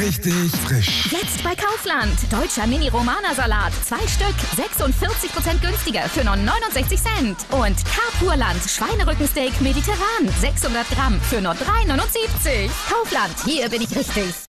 richtig frisch. Jetzt bei Kaufland. Deutscher Mini-Romana-Salat. 2 Stück. 46% günstiger für nur 69 Cent. Und Carpurland. Schweinerückensteak mediterran. 600 Gramm für nur 3,79. Kaufland. Hier bin ich richtig.